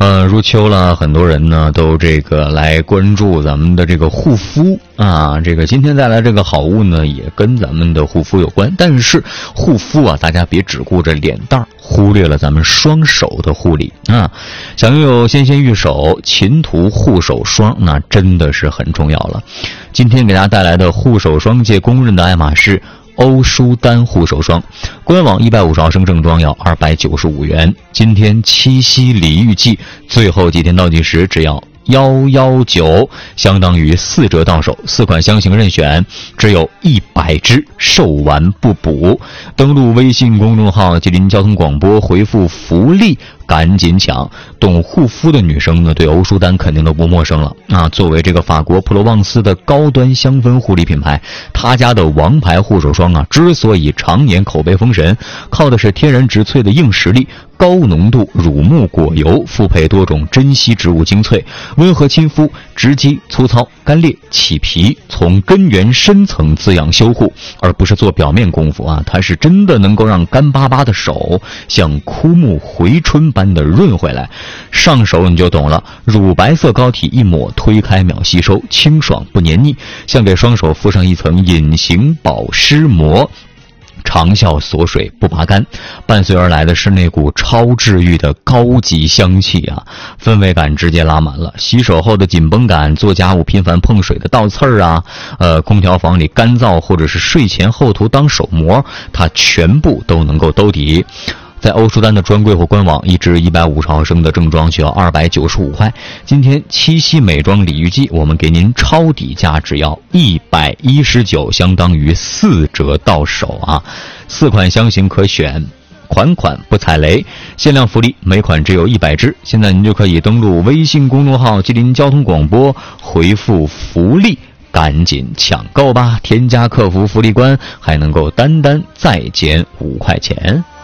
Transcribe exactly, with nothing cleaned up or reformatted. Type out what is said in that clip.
呃，入秋了，很多人呢都这个来关注咱们的这个护肤啊。这个今天带来这个好物呢，也跟咱们的护肤有关。但是护肤啊，大家别只顾着脸蛋儿，忽略了咱们双手的护理啊。想拥有纤纤玉手，勤涂护手霜，那真的是很重要了。今天给大家带来的护手霜界公认的爱马仕欧舒丹护手霜，官网一百五十毫升正装要二百九十五元。今天七夕礼遇季最后几天倒计时，只要一一九，相当于四折到手。四款香型任选，只有一百支，售完不补。登录微信公众号吉林交通广播，回复福利赶紧抢。懂护肤的女生呢，对欧舒丹肯定都不陌生了啊！作为这个法国普罗旺斯的高端香氛护理品牌，他家的王牌护手霜啊，之所以常年口碑封神，靠的是天然植萃的硬实力，高浓度乳木果油，复配多种珍稀植物精粹，温和亲肤，直击粗糙、干裂、起皮，从根源深层滋养修护，而不是做表面功夫啊！它是真的能够让干巴巴的手像枯木回春般的润回来。上手你就懂了，乳白色膏体一抹，推开秒吸收，清爽不黏腻，像给双手敷上一层隐形保湿膜，长效锁水不拔干。伴随而来的是那股超治愈的高级香气啊，氛围感直接拉满了。洗手后的紧绷感，做家务频繁碰水的倒刺儿啊，呃，空调房里干燥或者是睡前后涂当手膜，它全部都能够兜底。在欧舒丹的专柜或官网，一支一百五十毫升的正装需要二百九十五块。今天七夕美妆礼遇季，我们给您超底价，只要一百一十九，相当于四折到手啊！四款香型可选，款款不踩雷，限量福利，每款只有一百支。现在您就可以登录微信公众号吉林交通广播，回复福利赶紧抢购吧！添加客服福利官，还能够单单再减五块钱。